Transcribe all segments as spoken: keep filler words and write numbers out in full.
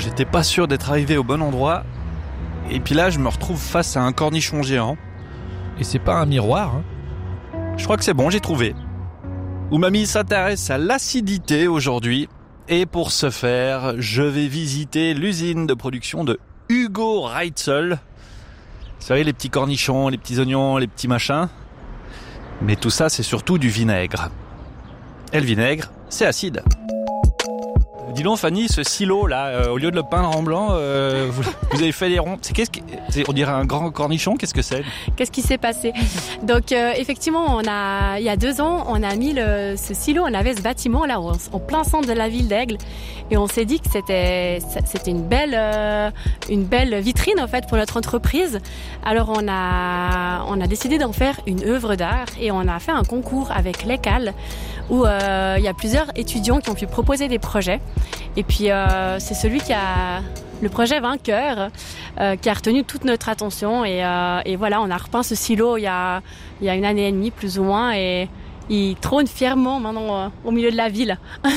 j'étais pas sûr d'être arrivé au bon endroit. Et puis là, je me retrouve face à un cornichon géant. Et c'est pas un miroir, hein? Je crois que c'est bon, j'ai trouvé. Umami s'intéresse à l'acidité aujourd'hui. Et pour ce faire, je vais visiter l'usine de production de Hugo Reitzel. Vous savez, les petits cornichons, les petits oignons, les petits machins. Mais tout ça, c'est surtout du vinaigre. Et le vinaigre, c'est acide. Dis donc Fanny, ce silo là, euh, au lieu de le peindre en blanc, euh, vous, vous avez fait des ronds. C'est qu'est-ce que, c'est, on dirait un grand cornichon. Qu'est-ce que c'est? Qu'est-ce qui s'est passé? Donc euh, effectivement, on a, il y a deux ans, on a mis le, ce silo. On avait ce bâtiment là, en, en plein centre de la ville d'Aigle, et on s'est dit que c'était, c'était une belle, euh, une belle vitrine en fait pour notre entreprise. Alors on a, on a décidé d'en faire une œuvre d'art et on a fait un concours avec l'E C A L où euh, il y a plusieurs étudiants qui ont pu proposer des projets. Et puis euh, c'est celui qui a le projet vainqueur euh, qui a retenu toute notre attention et, euh, et voilà, on a repeint ce silo il y a il y a une année et demie plus ou moins et il trône fièrement maintenant euh, au milieu de la ville.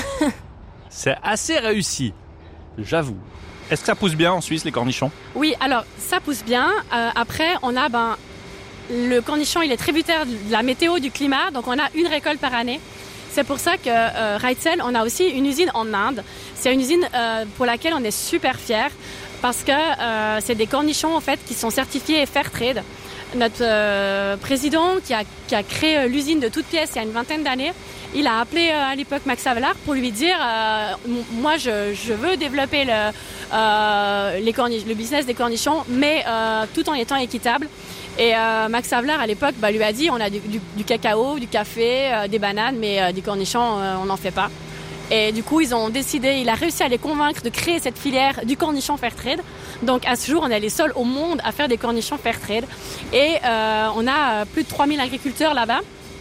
C'est assez réussi, j'avoue. Est-ce que ça pousse bien en Suisse les cornichons? Oui, alors ça pousse bien. Euh, après on a ben le cornichon, il est tributaire de la météo, du climat, donc on a une récolte par année. C'est pour ça que euh, Reitzel, on a aussi une usine en Inde. C'est une usine euh, pour laquelle on est super fiers parce que euh, c'est des cornichons en fait qui sont certifiés Fairtrade. Notre euh, président qui a, qui a créé l'usine de toutes pièces il y a une vingtaine d'années, il a appelé euh, à l'époque Max Havelaar pour lui dire euh, moi je, je veux développer le, euh, les cornich- le business des cornichons mais euh, tout en étant équitable. Et euh, Max Havelaar à l'époque bah, lui a dit on a du, du, du cacao, du café, euh, des bananes, mais euh, des cornichons euh, on n'en fait pas. Et du coup ils ont décidé, il a réussi à les convaincre de créer cette filière du cornichon Fairtrade. Donc à ce jour on est les seuls au monde à faire des cornichons Fairtrade. Et euh, on a plus de trois mille agriculteurs là-bas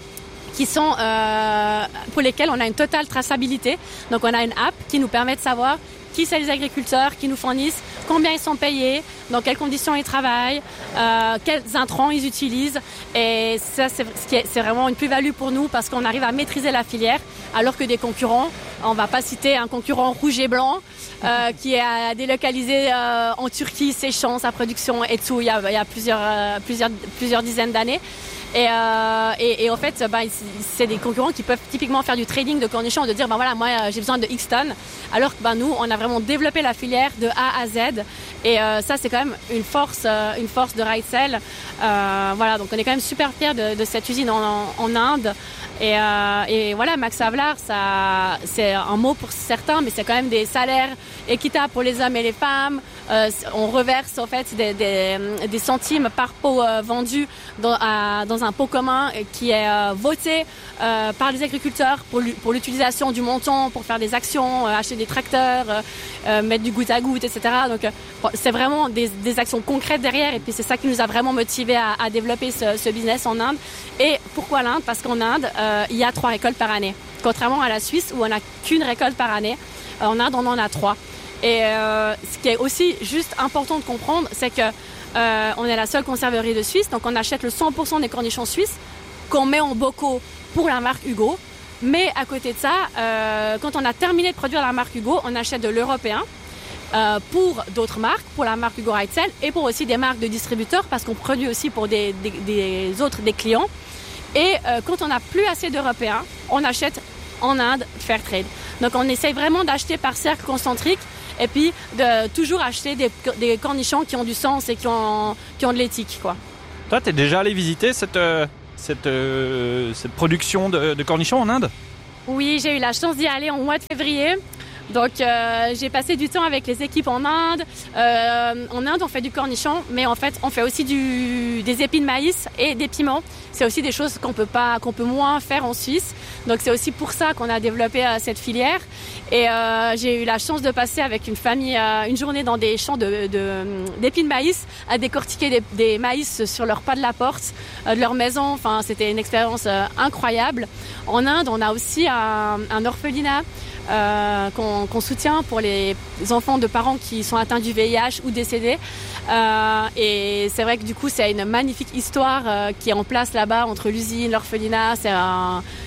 qui sont euh, pour lesquels on a une totale traçabilité. Donc on a une app qui nous permet de savoir qui sont les agriculteurs qui nous fournissent, combien ils sont payés, dans quelles conditions ils travaillent, euh, quels intrants ils utilisent. Et ça, c'est, ce qui est, c'est vraiment une plus-value pour nous parce qu'on arrive à maîtriser la filière, alors que des concurrents, on va pas citer un concurrent rouge et blanc euh, qui est à délocalisé euh, en Turquie, ses champs, sa production et tout, il y a, il y a plusieurs, euh, plusieurs, plusieurs dizaines d'années. Et, euh, et, et en fait, bah, c'est des concurrents qui peuvent typiquement faire du trading de cornichons, de dire ben voilà, moi j'ai besoin de X tonnes, alors que ben, nous on a vraiment développé la filière de A à Z. Et euh, ça c'est quand même une force, euh, une force de Reitzel. Euh, voilà, donc on est quand même super fiers de, de cette usine en, en, en Inde. Et, euh, et voilà, Max Havelaar, ça, c'est un mot pour certains, mais c'est quand même des salaires équitables pour les hommes et les femmes. Euh, on reverse en fait des, des, des centimes par pot euh, vendu dans, à, dans un pot commun qui est euh, voté euh, par les agriculteurs pour, pour l'utilisation du montant, pour faire des actions, euh, acheter des tracteurs, euh, euh, mettre du goutte à goutte, et cetera. Donc euh, bon, c'est vraiment des, des actions concrètes derrière et puis c'est ça qui nous a vraiment motivés à, à développer ce, ce business en Inde. Et pourquoi l'Inde? Parce qu'en Inde, euh, il y a trois récoltes par année. Contrairement à la Suisse où on n'a qu'une récolte par année, euh, en Inde on en a trois. Et euh, ce qui est aussi juste important de comprendre, c'est que euh, on est la seule conserverie de Suisse, donc on achète le cent pour cent des cornichons suisses qu'on met en bocaux pour la marque Hugo. Mais à côté de ça, euh, quand on a terminé de produire la marque Hugo, on achète de l'européen euh, pour d'autres marques, pour la marque Hugo Reitzel et pour aussi des marques de distributeurs parce qu'on produit aussi pour des, des, des autres des clients. Et euh, quand on n'a plus assez d'européens, on achète en Inde Fairtrade. Donc on essaye vraiment d'acheter par cercle concentrique. Et puis de toujours acheter des, des cornichons qui ont du sens et qui ont, qui ont de l'éthique, quoi. Toi, t'es déjà allé visiter cette, euh, cette, euh, cette production de, de cornichons en Inde? Oui, j'ai eu la chance d'y aller en mois de février. Donc euh, j'ai passé du temps avec les équipes en Inde. Euh, en Inde, on fait du cornichon, mais en fait, on fait aussi du, des épis de maïs et des piments. C'est aussi des choses qu'on peut pas, qu'on peut moins faire en Suisse. Donc c'est aussi pour ça qu'on a développé euh, cette filière. Et euh, j'ai eu la chance de passer avec une famille euh, une journée dans des champs de, de, d'épis de maïs, à décortiquer des, des maïs sur leur pas de la porte euh, de leur maison. Enfin, c'était une expérience euh, incroyable. En Inde, on a aussi un, un orphelinat Euh, qu'on, qu'on soutient pour les enfants de parents qui sont atteints du V I H ou décédés. Euh, et c'est vrai que du coup, c'est une magnifique histoire euh, qui est en place là-bas entre l'usine, l'orphelinat. C'est un,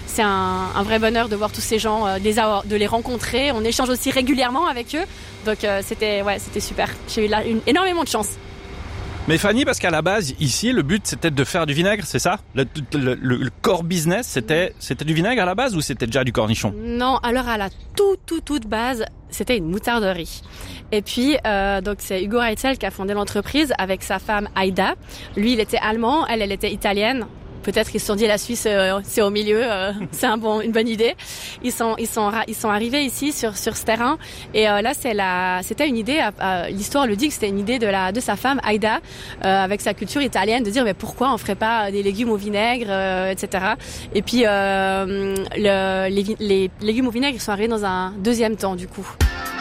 c'est un, un vrai bonheur de voir tous ces gens, euh, de, les avoir, de les rencontrer. On échange aussi régulièrement avec eux. Donc euh, c'était, ouais, c'était super. J'ai eu là, une, énormément de chance. Mais Fanny, parce qu'à la base, ici, le but, c'était de faire du vinaigre, c'est ça? le, le, le, le core business, c'était, c'était du vinaigre à la base ou c'était déjà du cornichon? Non, alors à la toute, toute, toute base, c'était une moutarderie. Et puis, euh, donc c'est Hugo Reitzel qui a fondé l'entreprise avec sa femme Aïda. Lui, il était allemand, elle, elle était italienne. Peut-être qu'ils se sont dit la Suisse euh, c'est au milieu, euh, c'est un bon, une bonne idée. Ils sont ils sont ils sont arrivés ici sur sur ce terrain et euh, là c'est la c'était une idée. Euh, l'histoire le dit que c'était une idée de la de sa femme Aïda euh, avec sa culture italienne de dire mais pourquoi on ferait pas des légumes au vinaigre euh, et cetera. Et puis euh, le, les, les légumes au vinaigre ils sont arrivés dans un deuxième temps du coup.